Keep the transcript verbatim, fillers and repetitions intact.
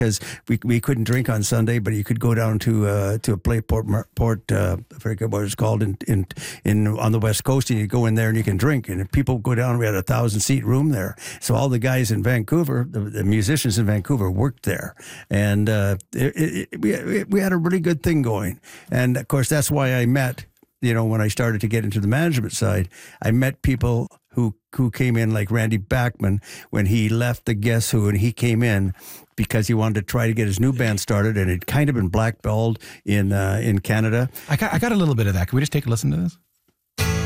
because we we couldn't drink on Sunday, but you could go down to uh, to a place Port Port uh, I forget what it's called in, in in on the West Coast, and you go in there and you can drink, and if people go down. We had a thousand seat room there, so all the guys in Vancouver, the, the musicians in Vancouver, worked there, and uh, it, it, it, we we had a really good thing going, and of course that's why I met. You know, when I started to get into the management side, I met people who who came in like Randy Bachman when he left the Guess Who, and he came in because he wanted to try to get his new band started, and it kind of been blackballed in uh, in Canada. I got I got a little bit of that. Can we just take a listen to this?